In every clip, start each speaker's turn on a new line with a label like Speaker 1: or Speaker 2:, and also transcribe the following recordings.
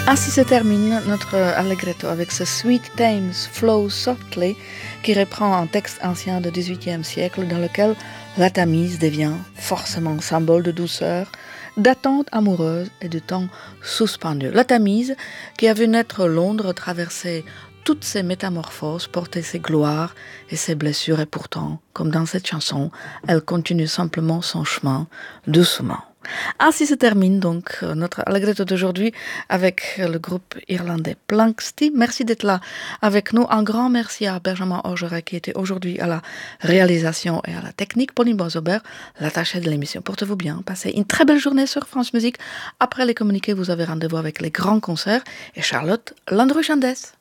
Speaker 1: Ainsi se termine notre allegretto avec ce Sweet Thames Flow Softly qui reprend un texte ancien du XVIIIe siècle dans lequel la Tamise devient forcément symbole de douceur, d'attente amoureuse et de temps suspendu. La Tamise qui a vu naître Londres, traverser toutes ses métamorphoses, porter ses gloires et ses blessures, et pourtant, comme dans cette chanson, elle continue simplement son chemin doucement. Ainsi se termine donc notre allegretto d'aujourd'hui avec le groupe irlandais Planxty. Merci d'être là avec nous. Un grand merci à Benjamin Orgeret qui était aujourd'hui à la réalisation et à la technique. Pauline Boisaubert, l'attachée de l'émission. Portez-vous bien. Passez une très belle journée sur France Musique. Après les communiqués, vous avez rendez-vous avec les grands concerts et Charlotte Landru-Chandès.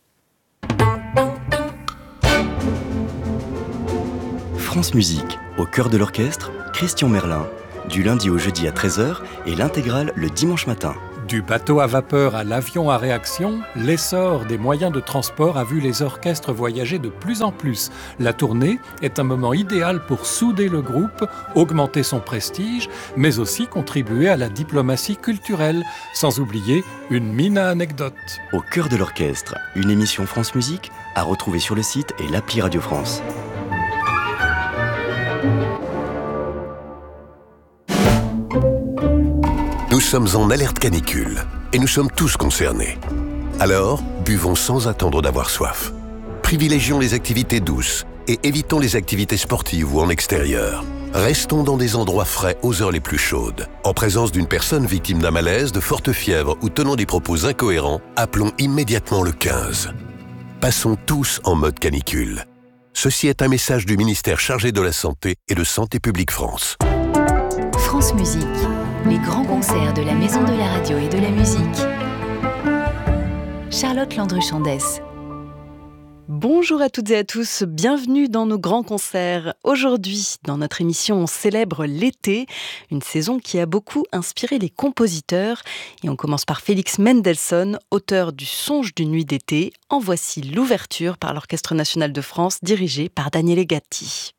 Speaker 2: France Musique, au cœur de l'orchestre, Christian Merlin. Du lundi au jeudi à 13h et l'intégrale le dimanche matin.
Speaker 3: Du bateau à vapeur à l'avion à réaction, l'essor des moyens de transport a vu les orchestres voyager de plus en plus. La tournée est un moment idéal pour souder le groupe, augmenter son prestige, mais aussi contribuer à la diplomatie culturelle, sans oublier une mine à anecdotes.
Speaker 2: Au cœur de l'orchestre, une émission France Musique à retrouver sur le site et l'appli Radio France.
Speaker 4: Nous sommes en alerte canicule et nous sommes tous concernés. Alors, buvons sans attendre d'avoir soif. Privilégions les activités douces et évitons les activités sportives ou en extérieur. Restons dans des endroits frais aux heures les plus chaudes. En présence d'une personne victime d'un malaise, de forte fièvre ou tenant des propos incohérents, appelons immédiatement le 15. Passons tous en mode canicule. Ceci est un message du ministère chargé de la Santé et de Santé publique France.
Speaker 5: France Musique. Les grands concerts de la Maison de la Radio et de la Musique. Charlotte Landru-Chandès.
Speaker 6: Bonjour à toutes et à tous, bienvenue dans nos grands concerts. Aujourd'hui, dans notre émission, on célèbre l'été, une saison qui a beaucoup inspiré les compositeurs. Et on commence par Félix Mendelssohn, auteur du Songe d'une nuit d'été. En voici l'ouverture par l'Orchestre national de France, dirigé par Daniele Gatti.